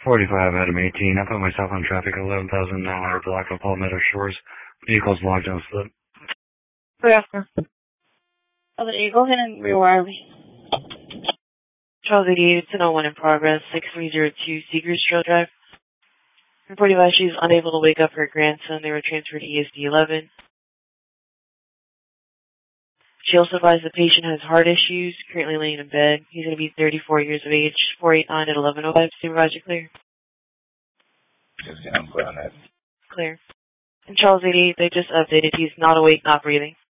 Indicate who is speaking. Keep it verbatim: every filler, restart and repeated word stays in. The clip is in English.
Speaker 1: forty-five Adam eighteen. I put myself on traffic at eleven thousand nine hundred block of Palmetto Shores. Vehicle's logged on slip.
Speaker 2: Good afternoon. Oh, you go ahead and rewire me.
Speaker 3: Charles eighty-eight, it's an oh one in progress, six three zero two Seegers Trail Drive. Report advised she's unable to wake up her grandson. They were transferred to E S D eleven. She also advised the patient has heart issues, currently laying in bed. He's going to be thirty-four years of age, four eight nine at eleven oh five. Supervisor clear.
Speaker 4: Yes, yeah, I'm clear on that.
Speaker 3: Clear. And Charles eighty-eight, they just updated. He's not awake, not breathing.